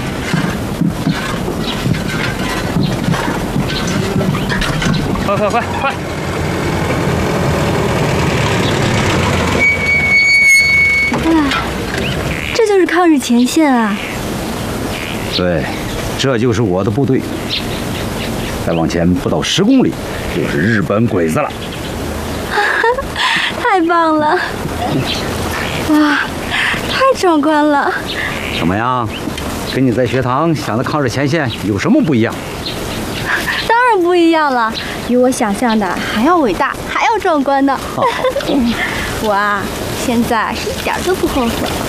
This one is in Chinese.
快！ 哇，这就是抗日前线啊！ 对，这就是我的部队。再往前不到10公里，就是日本鬼子了。 太棒了！哇，太壮观了！ 怎么样？跟你在学堂想的抗日前线有什么不一样？ 当然不一样了，比我想象的还要伟大，还要壮观呢。我啊，现在是一点都不后悔。